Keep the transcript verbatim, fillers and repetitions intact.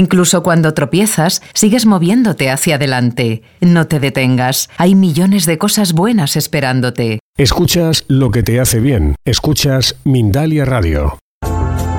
Incluso cuando tropiezas, sigues moviéndote hacia adelante. No te detengas. Hay millones de cosas buenas esperándote. Escuchas lo que te hace bien. Escuchas Mindalia Radio.